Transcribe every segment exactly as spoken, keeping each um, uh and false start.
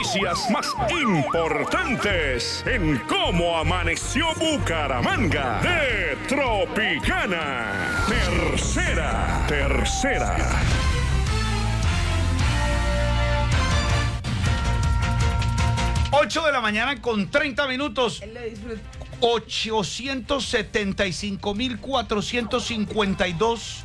Noticias más importantes en cómo amaneció Bucaramanga de Tropicana. Tercera, tercera. ocho de la mañana con treinta minutos. ochocientos setenta y cinco mil cuatrocientos cincuenta y dos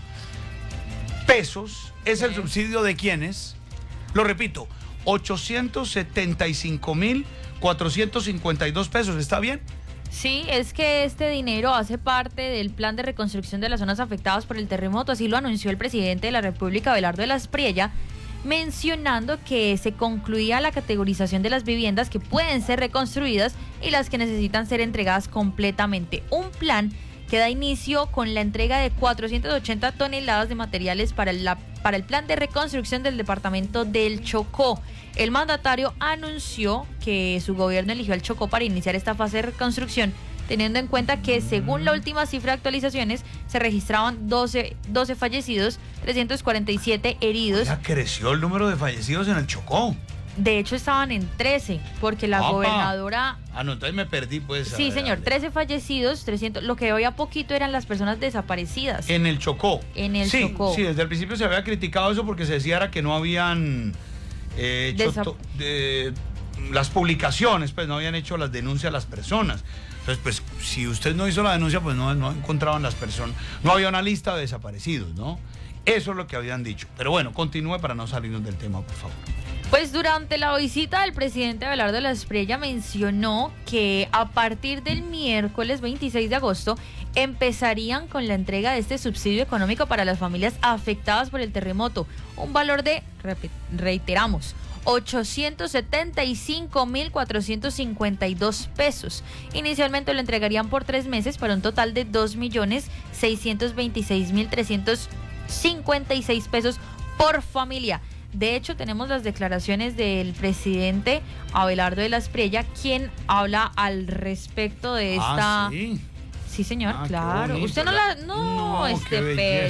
pesos es el subsidio de quienes, lo repito, ochocientos setenta y cinco mil cuatrocientos cincuenta y dos pesos, ¿está bien? Sí, es que este dinero hace parte del plan de reconstrucción de las zonas afectadas por el terremoto, así lo anunció el presidente de la República, Abelardo de la Espriella, mencionando que se concluía la categorización de las viviendas que pueden ser reconstruidas y las que necesitan ser entregadas completamente. Un plan que da inicio con la entrega de cuatrocientas ochenta toneladas de materiales para, la, para el plan de reconstrucción del departamento del Chocó. El mandatario anunció que su gobierno eligió al Chocó para iniciar esta fase de reconstrucción, teniendo en cuenta que según la última cifra de actualizaciones se registraban doce, doce fallecidos, trescientos cuarenta y siete heridos. Ya creció el número de fallecidos en el Chocó. De hecho estaban en trece, porque la Opa. gobernadora... Ah, no, entonces me perdí, pues. Sí, ver, señor, trece fallecidos, trescientos, lo que había poquito eran las personas desaparecidas. En el Chocó. En el sí, Chocó. Sí, desde el principio se había criticado eso porque se decía era que no habían eh, hecho Desa- to- de, las publicaciones, pues no habían hecho las denuncias a las personas. Entonces, pues, si usted no hizo la denuncia, pues no, no encontraban las personas, no había una lista de desaparecidos, ¿no? Eso es lo que habían dicho. Pero bueno, continúe para no salirnos del tema, por favor. Pues durante la visita del presidente Abelardo de la Espriella mencionó que a partir del miércoles veintiséis de agosto empezarían con la entrega de este subsidio económico para las familias afectadas por el terremoto, un valor de, rep- reiteramos, ochocientos setenta y cinco mil cuatrocientos cincuenta y dos pesos. Inicialmente lo entregarían por tres meses para un total de dos millones seiscientos veintiséis mil trescientos cincuenta y seis pesos por familia. De hecho, tenemos las declaraciones del presidente Abelardo de la Espriella, quien habla al respecto de esta... Ah, sí. Sí, señor, Ah, qué claro. bonito. Usted no la... No, No, este qué belleza.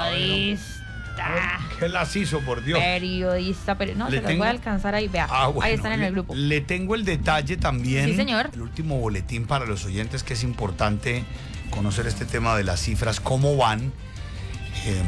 periodista. ¿Qué las hizo, por Dios? Periodista, pero no, Le se las tengo- voy a alcanzar ahí, vea. Ah, bueno, ahí están en le, el grupo. Le tengo el detalle también. Sí, señor. El último boletín para los oyentes, que es importante conocer este tema de las cifras, cómo van eh,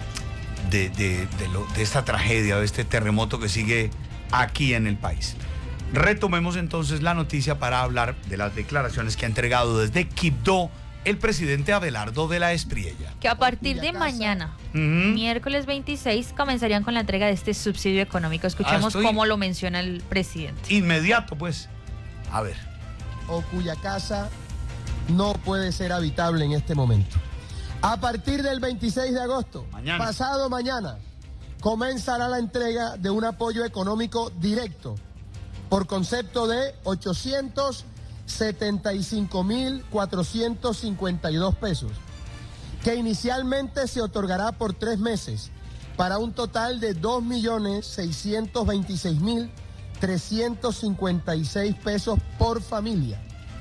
de, de, de, lo, de esta tragedia, de este terremoto que sigue aquí en el país. Retomemos entonces la noticia para hablar de las declaraciones que ha entregado desde Quibdó el presidente Abelardo de la Espriella. Que a partir de mañana, Ujú. miércoles veintiséis, comenzarían con la entrega de este subsidio económico. Escuchemos Ah, estoy- cómo lo menciona el presidente. Inmediato, pues. A ver. O cuya casa no puede ser habitable en este momento. A partir del veintiséis de agosto, Mañana. pasado mañana, comenzará la entrega de un apoyo económico directo por concepto de ochocientos setenta y cinco mil cuatrocientos cincuenta y dos pesos, que inicialmente se otorgará por tres meses para un total de dos millones seiscientos veintiséis mil trescientos cincuenta y seis pesos por familia.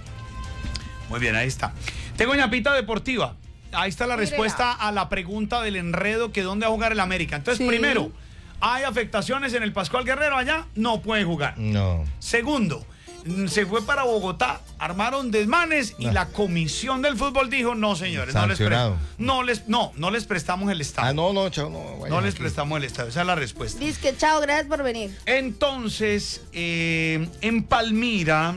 Muy bien, ahí está. Tengo ñapita deportiva. Ahí está la Mírela. respuesta a la pregunta del enredo que dónde va a jugar el América. Entonces, Sí. primero, ¿hay afectaciones en el Pascual Guerrero allá? No puede jugar. No. Segundo, mm, se fue para Bogotá, armaron desmanes y No. la comisión del fútbol dijo, no señores, no les, pre- Sancionado. no les, no, no les prestamos el estadio. Ah, no, no, chao, no. no vayan les aquí. prestamos el estadio. Esa es la respuesta. Dice que chao, gracias por venir. Entonces, eh, en Palmira...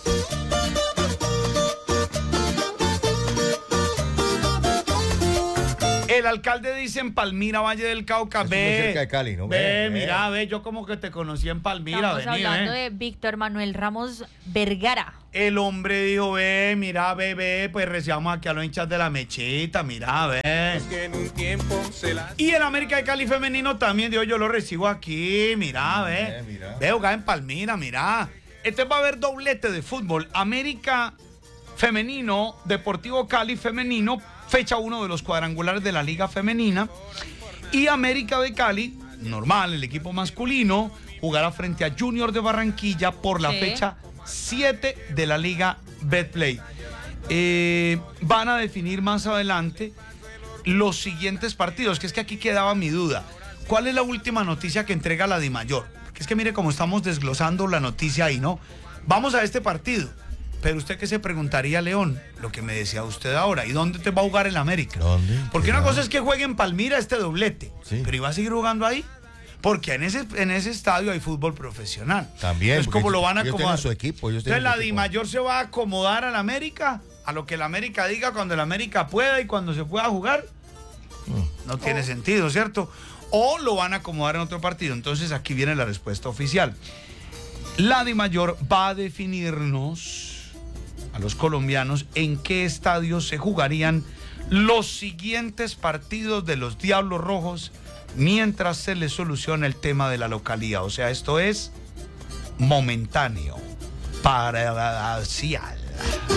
El alcalde dice en Palmira, Valle del Cauca, Eso ve, muy cerca de Cali, ¿no? ve, Ve, ve. mira, ve, yo como que te conocí en Palmira, Estamos vení, hablando ve. de Víctor Manuel Ramos Vergara. El hombre dijo, ve, mira, ve, ve, pues recibamos aquí a los hinchas de la mechita, mira, ve. que en un tiempo se la... Y el América de Cali femenino también, dijo, yo lo recibo aquí, mira, ve. Eh, mira. Ve, jugar en Palmira, mira. Este va a haber doblete de fútbol. América femenino, Deportivo Cali femenino, fecha uno de los cuadrangulares de la Liga Femenina. Y América de Cali, normal, el equipo masculino, jugará frente a Junior de Barranquilla por la Sí. fecha siete de la Liga Betplay. Eh, van a definir más adelante los siguientes partidos, que es que aquí quedaba mi duda. ¿Cuál es la última noticia que entrega la DIMAYOR? porque es que mire cómo estamos desglosando la noticia ahí, ¿no? Vamos a este partido. Pero usted qué se preguntaría, León, lo que me decía usted ahora, ¿y dónde te va a jugar el América? ¿Dónde? Porque una Claro. cosa es que juegue en Palmira este doblete, Sí. pero ¿iba a seguir jugando ahí? Porque en ese, en ese estadio hay fútbol profesional. También, Entonces, porque ¿cómo lo van a ellos acomodar? tienen su equipo, ellos Entonces, tienen su la equipo. DIMAYOR se va a acomodar al América, a lo que el América diga cuando el América pueda y cuando se pueda jugar. No tiene sentido, ¿cierto? O lo van a acomodar en otro partido. Entonces, aquí viene la respuesta oficial. La DIMAYOR va a definirnos a los colombianos en qué estadios se jugarían los siguientes partidos de los Diablos Rojos mientras se les soluciona el tema de la localía. O sea, esto es momentáneo, parcial.